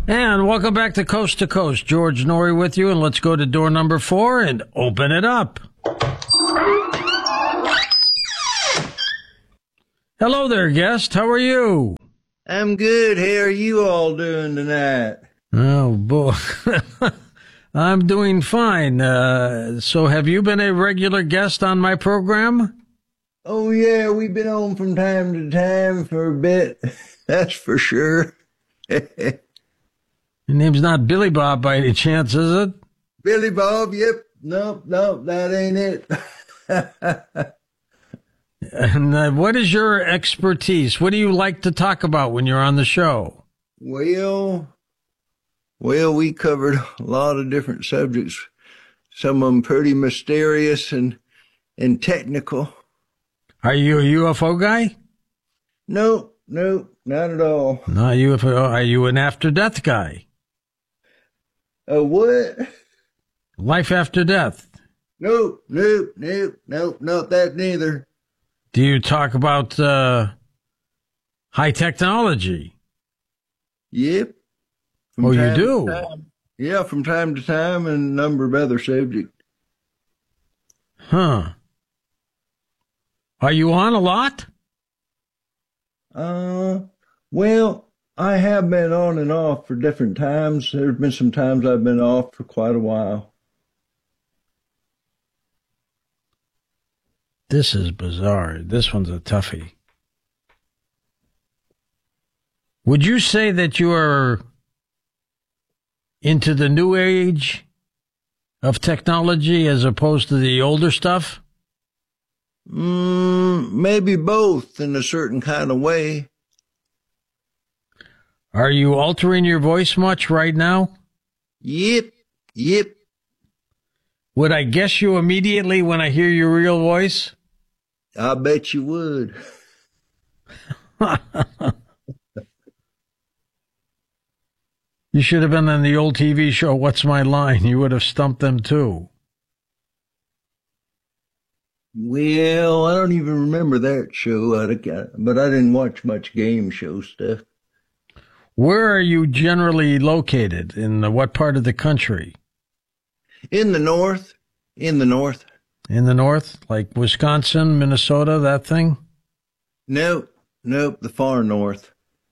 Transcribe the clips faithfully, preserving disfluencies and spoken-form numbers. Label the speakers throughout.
Speaker 1: And welcome back to Coast to Coast. George Noory with you, and let's go to door number four and open it up. Hello there, guest. How are you?
Speaker 2: I'm good. How are you all doing tonight?
Speaker 1: Oh, boy. I'm doing fine. Uh, so have you been a regular guest on my program?
Speaker 2: Oh, yeah, we've been on from time to time for a bit. That's for sure.
Speaker 1: Your name's not Billy Bob by any chance, is it?
Speaker 2: Billy Bob, yep. Nope, nope, that ain't it.
Speaker 1: And uh, what is your expertise? What do you like to talk about when you're on the show?
Speaker 2: Well, well, we covered a lot of different subjects. Some of them pretty mysterious and, and technical.
Speaker 1: Are you a U F O guy?
Speaker 2: Nope, nope, not at all.
Speaker 1: Not U F O. Are you an after-death guy?
Speaker 2: A what?
Speaker 1: Life after death.
Speaker 2: Nope, nope, nope, nope, not that neither.
Speaker 1: Do you talk about uh, high technology?
Speaker 2: Yep. From
Speaker 1: Oh, you
Speaker 2: time
Speaker 1: do?
Speaker 2: to time. Yeah, from time to time, and a number of other subjects.
Speaker 1: Huh. Are you on a lot?
Speaker 2: Uh, well, I have been on and off for different times. There's been some times I've been off for quite a while.
Speaker 1: This is bizarre. This one's a toughie. Would you say that you are into the new age of technology as opposed to the older stuff?
Speaker 2: Mm, maybe both in a certain kind of way.
Speaker 1: Are you altering your voice much right now?
Speaker 2: Yep, yep.
Speaker 1: Would I guess you immediately when I hear your real voice?
Speaker 2: I bet you would.
Speaker 1: You should have been on the old T V show, What's My Line? You would have stumped them too.
Speaker 2: Well, I don't even remember that show, but I didn't watch much game show stuff.
Speaker 1: Where are you generally located? In the, what part of the country?
Speaker 2: In the north. In the north.
Speaker 1: In the north? Like Wisconsin, Minnesota, that thing?
Speaker 2: Nope. Nope. The far north.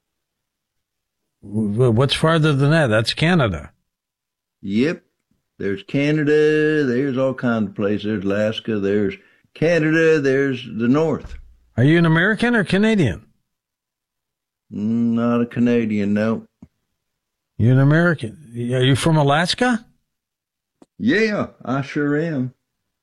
Speaker 1: What's farther than that? That's Canada.
Speaker 2: Yep. There's Canada. There's all kinds of places. There's Alaska. There's Canada. There's the north.
Speaker 1: Are you an American or Canadian?
Speaker 2: Not a Canadian, no.
Speaker 1: You're an American. Are you from Alaska?
Speaker 2: Yeah, I sure am.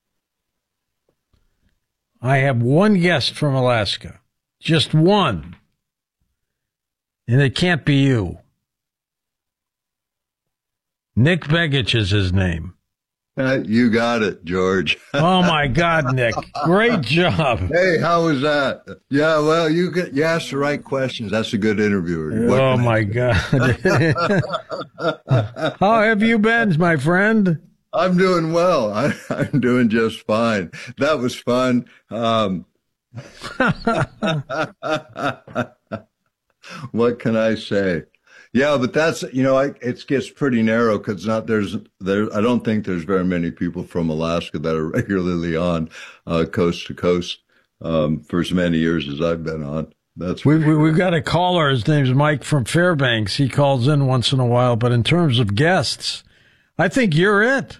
Speaker 1: I have one guest from Alaska. Just one. And it can't be you. Nick Begich is his name.
Speaker 2: Uh, you got it, George.
Speaker 1: Oh, my God, Nick. Great job.
Speaker 2: Hey, how was that? Yeah, well, you, get, you asked the right questions. That's a good interviewer. What
Speaker 1: oh, my God. How have you been, my friend?
Speaker 2: I'm doing well. I, I'm doing just fine. That was fun. Um, what can I say? Yeah, but that's, you know, I, it gets pretty narrow because not there's there. I don't think there's very many people from Alaska that are regularly on uh, coast to coast um, for as many years as I've been on. That's
Speaker 1: we, we we've got a caller. His name's Mike from Fairbanks. He calls in once in a while. But in terms of guests, I think you're it.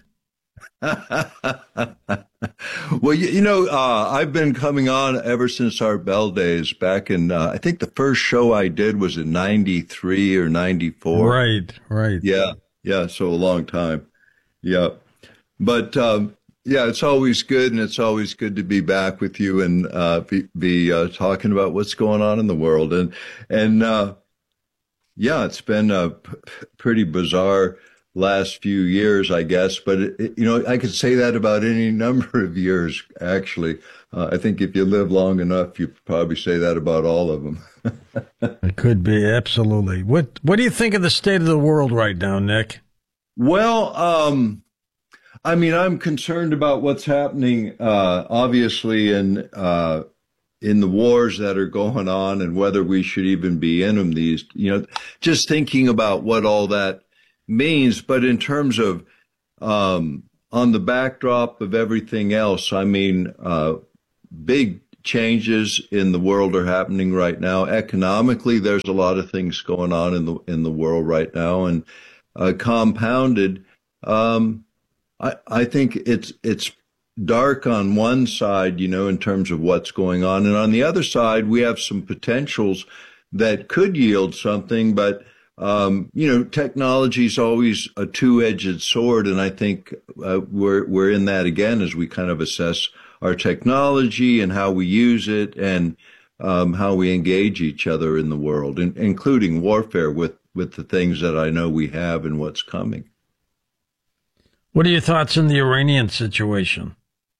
Speaker 2: Well, you, you know, uh, I've been coming on ever since our Bell days back in, uh, I think the first show I did was in ninety-three or ninety-four.
Speaker 1: Right, right.
Speaker 2: Yeah, yeah, so a long time. Yeah. But, um, yeah, it's always good, and it's always good to be back with you and uh, be, be uh, talking about what's going on in the world. And, and uh, yeah, it's been a p- pretty bizarre last few years, I guess, but it, it, you know, I could say that about any number of years, actually. Uh, I think if you live long enough, you probably say that about all of them.
Speaker 1: It could be, absolutely. What What do you think of the state of the world right now, Nick?
Speaker 2: Well, um, I mean, I'm concerned about what's happening, uh, obviously in, uh, in the wars that are going on and whether we should even be in them. These, you know, just thinking about what all that means. But in terms of um, on the backdrop of everything else, I mean, uh, big changes in the world are happening right now. Economically, there's a lot of things going on in the in the world right now, and uh, compounded. Um, I I think it's it's dark on one side, you know, in terms of what's going on, and on the other side, we have some potentials that could yield something, but. Um, you know, technology is always a two-edged sword, and I think uh, we're we're in that again as we kind of assess our technology and how we use it and um, how we engage each other in the world, in, including warfare with, with the things that I know we have and what's coming.
Speaker 1: What are your thoughts on the Iranian situation?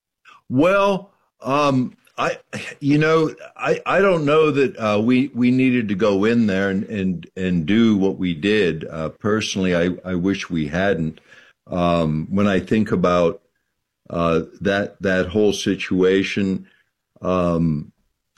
Speaker 2: Well, um, I, you know, I, I don't know that uh, we we needed to go in there and and, and do what we did. Uh, personally, I, I wish we hadn't. Um, when I think about uh, that that whole situation, um,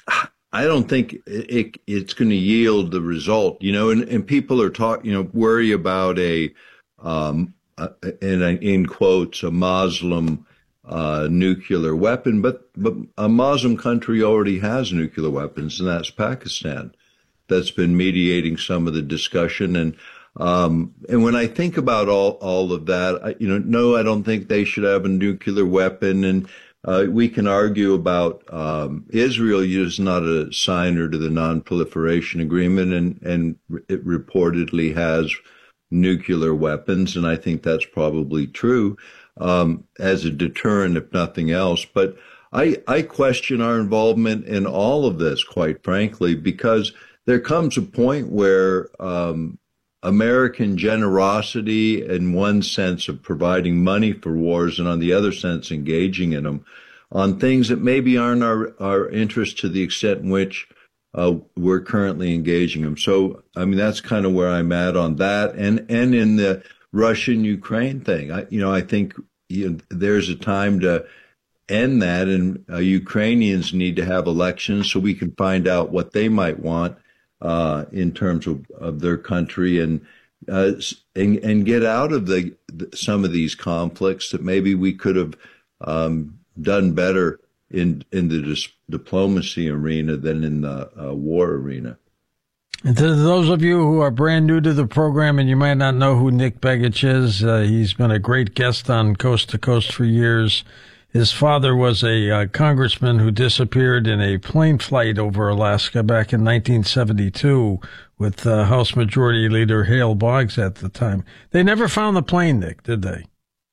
Speaker 2: I don't think it, it's going to yield the result. You know, and, and people are talking, you know, worry about a, um, a, in in quotes, a Muslim. Uh, nuclear weapon, but but a Muslim country already has nuclear weapons, and that's Pakistan. That's been mediating some of the discussion, and um, and when I think about all all of that, I, you know, no, I don't think they should have a nuclear weapon, and uh, we can argue about um, Israel is not a signer to the Non-Proliferation Agreement, and and it reportedly has nuclear weapons, and I think that's probably true. Um, as a deterrent, if nothing else. But I, I question our involvement in all of this, quite frankly, because there comes a point where um, American generosity, in one sense of providing money for wars, and on the other sense engaging in them, on things that maybe aren't our, our interest to the extent in which uh, we're currently engaging them. So, I mean, that's kind of where I'm at on that. And, and in the Russian-Ukraine thing. I, you know, I think you know, there's a time to end that, and uh, Ukrainians need to have elections so we can find out what they might want uh, in terms of, of their country, and, uh, and and get out of the, the some of these conflicts that maybe we could have um, done better in in the dis- diplomacy arena than in the uh, war arena.
Speaker 1: And to those of you who are brand new to the program and you might not know who Nick Begich is, uh, he's been a great guest on Coast to Coast for years. His father was a uh, congressman who disappeared in a plane flight over Alaska back in nineteen seventy-two with uh, House Majority Leader Hale Boggs at the time. They never found the plane, Nick, did they?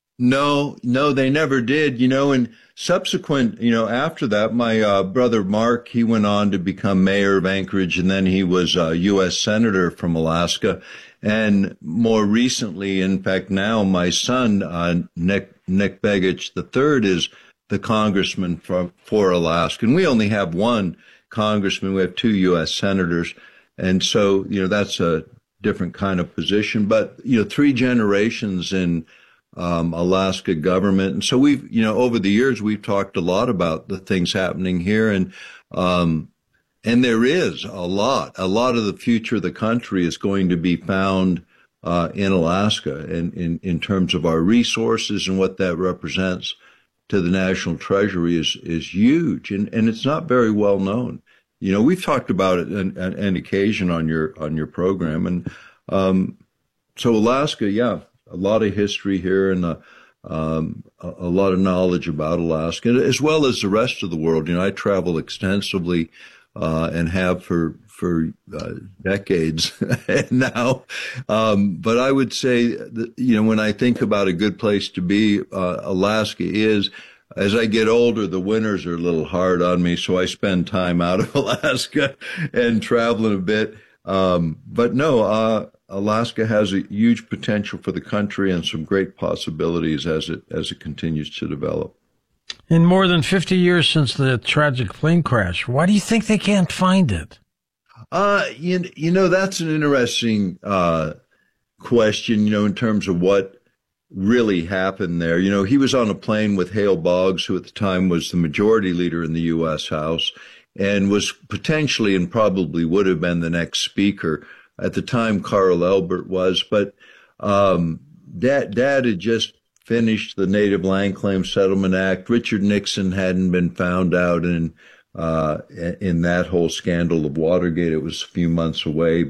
Speaker 2: No, no, they never did. You know, and subsequent, you know, after that, my uh, brother Mark, he went on to become mayor of Anchorage, and then he was a U S senator from Alaska. And more recently, in fact, now my son, uh, Nick, Nick Begich the third, is the congressman for, for Alaska. And we only have one congressman. We have two U S senators. And so, you know, that's a different kind of position. But, you know, three generations in Um, Alaska government. And so we've, you know, over the years, we've talked a lot about the things happening here. And, um, and there is a lot, a lot of the future of the country is going to be found, uh, in Alaska, and in, in terms of our resources, and what that represents to the national treasury is, is huge. And, and it's not very well known. You know, we've talked about it on, on, on occasion on your, on your program. And, um, so Alaska, yeah. A lot of history here, and a, um, a, a lot of knowledge about Alaska, as well as the rest of the world. You know, I travel extensively uh, and have for for uh, decades now. Um, but I would say that, you know, when I think about a good place to be, uh, Alaska is. As I get older, the winters are a little hard on me, so I spend time out of Alaska and traveling a bit. Um, but no, uh, Alaska has a huge potential for the country and some great possibilities as it as it continues to develop.
Speaker 1: In more than fifty years since the tragic plane crash, why do you think they can't find it?
Speaker 2: Uh, you, you know, that's an interesting uh, question, you know, in terms of what really happened there. You know, he was on a plane with Hale Boggs, who at the time was the majority leader in the U S House. and was potentially and probably would have been the next speaker. At the time, Carl Elbert was, but um, Dad, Dad had just finished the Native Land Claim Settlement Act. Richard Nixon hadn't been found out in uh, in that whole scandal of Watergate. It was a few months away.